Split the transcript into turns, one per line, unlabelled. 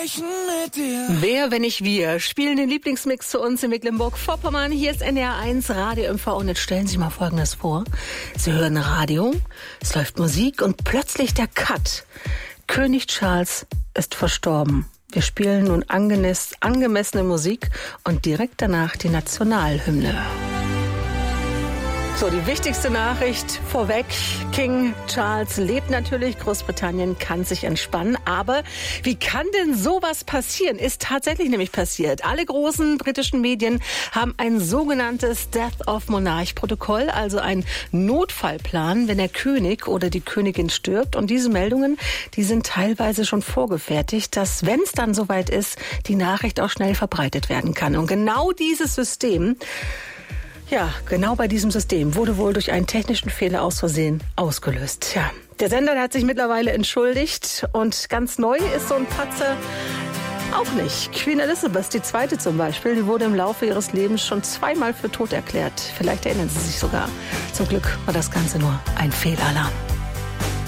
sprechen mit dir.
Wer, wenn nicht wir, spielen den Lieblingsmix zu uns in Mecklenburg-Vorpommern. Hier ist NDR1 Radio MV und jetzt stellen Sie sich mal Folgendes vor. Sie hören Radio, es läuft Musik und plötzlich der Cut. König Charles ist verstorben. Wir spielen nun angemessene Musik und direkt danach die Nationalhymne. So, die wichtigste Nachricht vorweg. King Charles lebt natürlich. Großbritannien kann sich entspannen. Aber wie kann denn sowas passieren? Ist tatsächlich nämlich passiert. Alle großen britischen Medien haben ein sogenanntes Death of Monarch-Protokoll, also ein Notfallplan, wenn der König oder die Königin stirbt. Und diese Meldungen, die sind teilweise schon vorgefertigt, dass, wenn es dann soweit ist, die Nachricht auch schnell verbreitet werden kann. Und genau dieses System, ja, genau bei diesem System wurde wohl durch einen technischen Fehler aus Versehen ausgelöst. Ja, der Sender der hat sich mittlerweile entschuldigt und ganz neu ist so ein Patzer auch nicht. Queen Elizabeth II. Zum Beispiel, die wurde im Laufe ihres Lebens schon zweimal für tot erklärt. Vielleicht erinnern Sie sich sogar. Zum Glück war das Ganze nur ein Fehlalarm.